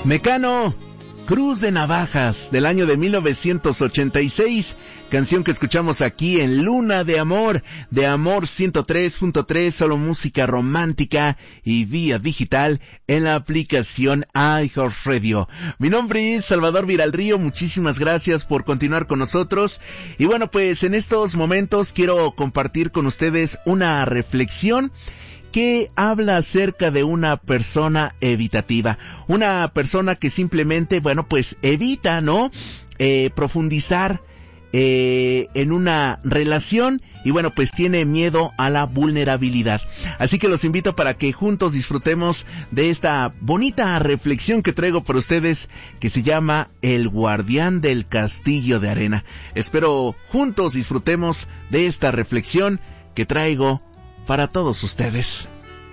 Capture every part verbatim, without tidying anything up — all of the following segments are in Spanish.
Mecano, Cruz de Navajas, del año de mil novecientos ochenta y seis, canción que escuchamos aquí en Luna de Amor, de Amor ciento tres punto tres, solo música romántica y vía digital en la aplicación iHeartRadio. Mi nombre es Salvador Viralrío, muchísimas gracias por continuar con nosotros. Y bueno, pues en estos momentos quiero compartir con ustedes una reflexión que habla acerca de una persona evitativa, una persona que simplemente, bueno, pues evita, ¿no? Eh, profundizar eh, en una relación y bueno, pues tiene miedo a la vulnerabilidad. Así que los invito para que juntos disfrutemos de esta bonita reflexión que traigo para ustedes, que se llama El Guardián del Castillo de Arena. Espero juntos disfrutemos de esta reflexión que traigo para todos ustedes.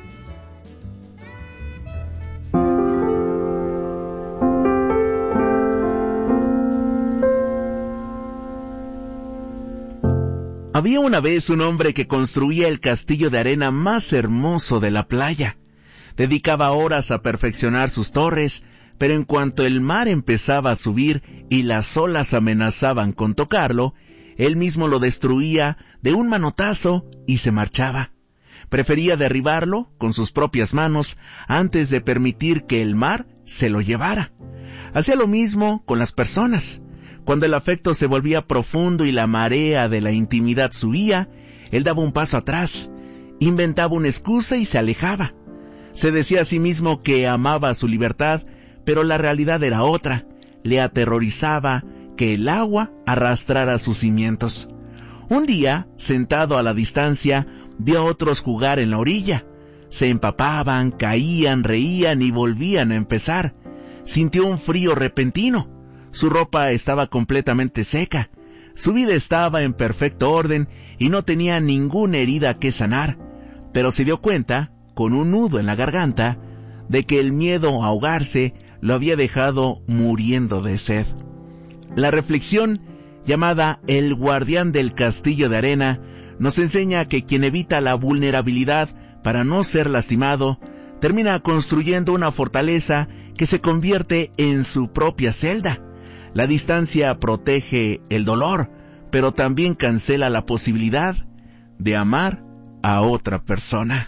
Había una vez un hombre que construía el castillo de arena más hermoso de la playa. Dedicaba horas a perfeccionar sus torres, pero en cuanto el mar empezaba a subir y las olas amenazaban con tocarlo, él mismo lo destruía de un manotazo y se marchaba. Prefería derribarlo con sus propias manos antes de permitir que el mar se lo llevara. Hacía lo mismo con las personas. Cuando el afecto se volvía profundo y la marea de la intimidad subía, él daba un paso atrás, inventaba una excusa y se alejaba. Se decía a sí mismo que amaba su libertad, pero la realidad era otra. Le aterrorizaba que el agua arrastrara sus cimientos. Un día, sentado a la distancia, vio a otros jugar en la orilla. Se empapaban, caían, reían y volvían a empezar. Sintió un frío repentino. Su ropa estaba completamente seca. Su vida estaba en perfecto orden y no tenía ninguna herida que sanar. Pero se dio cuenta, con un nudo en la garganta, de que el miedo a ahogarse lo había dejado muriendo de sed. La reflexión, llamada El Guardián del Castillo de Arena, nos enseña que quien evita la vulnerabilidad para no ser lastimado, termina construyendo una fortaleza que se convierte en su propia celda. La distancia protege el dolor, pero también cancela la posibilidad de amar a otra persona.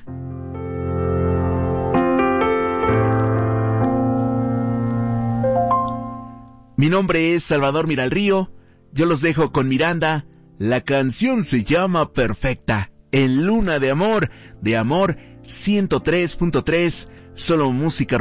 Mi nombre es Salvador Viralrío. Yo los dejo con Miranda. La canción se llama Perfecta, en Luna de Amor, de Amor ciento tres punto tres, solo música